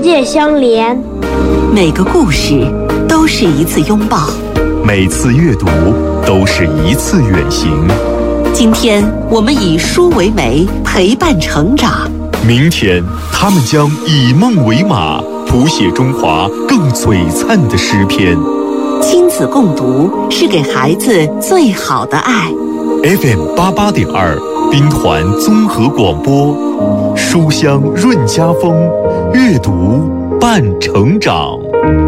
界相连。 每个故事都是一次拥抱， 每次阅读都是一次远行。 今天我们以书为媒，陪伴成长。 明天他们将以梦为马，谱写中华更璀璨的诗篇。 亲子共读是给孩子最好的爱。 FM 88.2，兵团综合广播，书香润家风，阅读伴成长。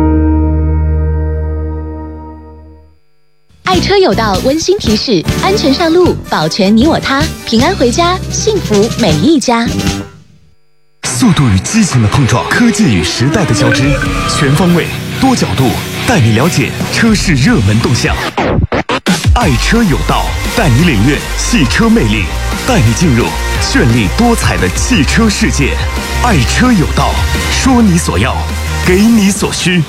爱车有道温馨提示：安全上路，保全你我他，平安回家，幸福每一家。 速度与激情的碰撞，科技与时代的交织，全方位、多角度带你了解车市热门动向。爱车有道，带你领略汽车魅力，带你进入绚丽多彩的汽车世界。爱车有道，说你所要，给你所需。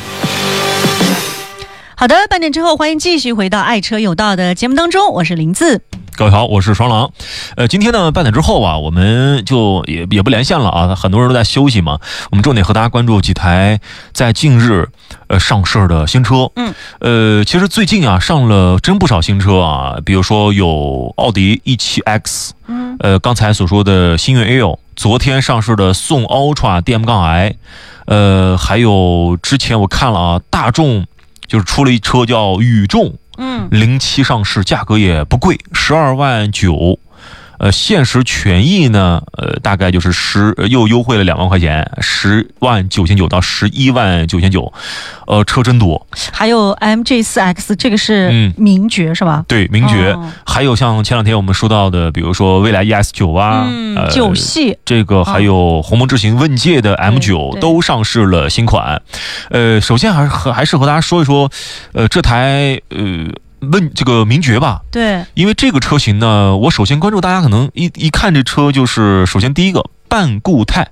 好的，半点之后，欢迎继续回到爱车有道的节目当中，我是林子。 各位好，我是双狼。今天呢，半点之后啊，我们就也不连线了啊，很多人都在休息嘛。我们重点和大家关注几台在近日上市的新车。其实最近啊上了真不少新车啊，比如说有奥迪 E7X，刚才所说的星越 L， 昨天上市的宋 Ultra DM-i， 还有之前我看了啊，大众就是出了一车叫宇众。07上市，价格也不贵，12.9万。限时权益呢，大概就是又优惠了2万块钱，10.9万到11.9万。车真多。还有 MG4X， 这个是名爵是吧？ 对，名爵。还有像前两天我们说到的，比如说蔚来 ES9 啊 ，9系， 这个还有鸿蒙智行问界的 M9 都上市了新款。首先还是和大家说一说，这台问这个名爵吧。对，因为这个车型呢，我首先关注大家可能一看这车就是首先第一个半固态，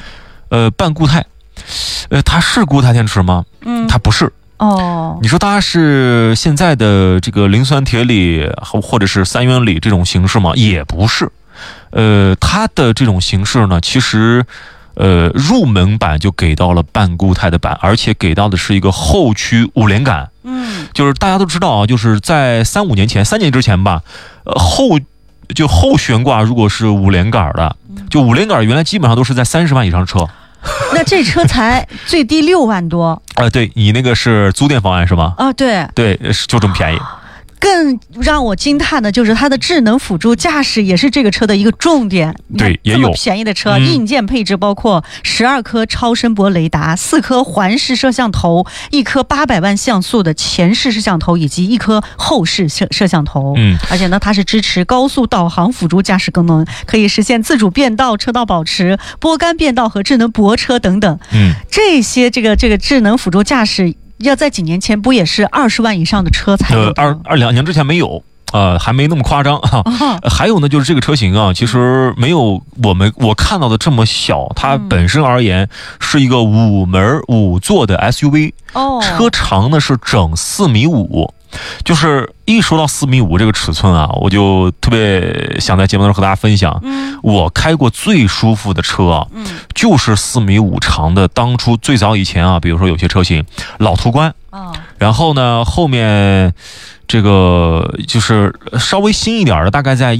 它是固态电池吗？它不是。你说它是现在的这个磷酸铁锂或者是3元锂这种形式吗？也不是。它的这种形式呢，其实入门版就给到了半固态的版，而且给到的是一个后驱5连杆。就是大家都知道啊，就是在3年之前吧，后悬挂如果是5连杆的，就5连杆原来基本上都是在30万以上的车。 那这车才最低6万多。对， 你那个是租店方案是吗？ 对， 就这么便宜。 更让我惊叹的就是它的智能辅助驾驶也是这个车的一个重点。 对，也有这么便宜的车，硬件配置包括12颗超声波雷达、4颗环视摄像头、1颗800万像素的前视摄像头以及1颗后视摄像头。而且呢，它是支持高速导航辅助驾驶功能，可以实现自主变道、车道保持、拨杆变道和智能泊车等等。这些这个智能辅助驾驶。要在几年前不也是20万以上的车才有 ？2年之前没有，还没那么夸张啊。还有呢，就是这个车型啊，其实没有我看到的这么小，它本身而言是一个5座的 SUV，车长呢是整4.5米。就是一说到4.5米这个尺寸啊，我就特别想在节目当中和大家分享，我开过最舒服的车啊，就是4.5米长的。当初最早以前啊，比如说有些车型老途观，然后呢后面这个就是稍微新一点的，大概在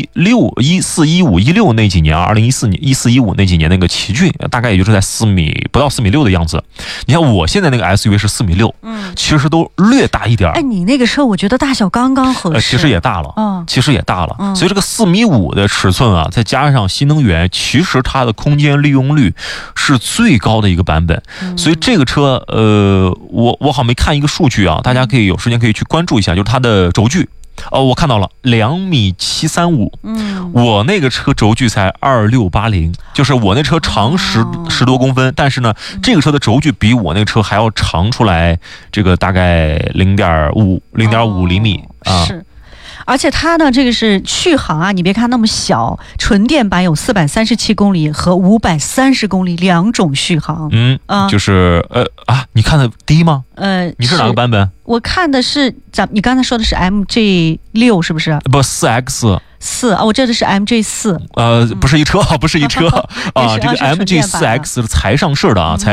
14、15、16那几年，2014年、14、15那几年那个奇骏，大概也就是在4米不到4.6米的样子。你看我现在那个 SUV 是4.6米，其实都略大一点。 你那个车我觉得大小刚刚合适， 其实也大了，所以这个4.5米的尺寸啊，再加上新能源，其实它的空间利用率是最高的一个版本。所以这个车，我好没看一个数据啊，大家可以有时间可以去关注一下。就是它的轴距，我看到了2.735米，我那个车轴距才2680，就是我那车长10多公分，但是呢，这个车的轴距比我那个车还要长出来，这个大概0.5厘米啊。 是。而且它呢，这个是续航啊，你别看那么小，纯电版有437公里和530公里2种续航。 就是你看的低吗？你是哪个版本？ 我看的是你刚才说的是 MG6 是不是？ 不，4X。 我这的是 MG4。 不是一车啊，这个 MG4X 是才上市的啊，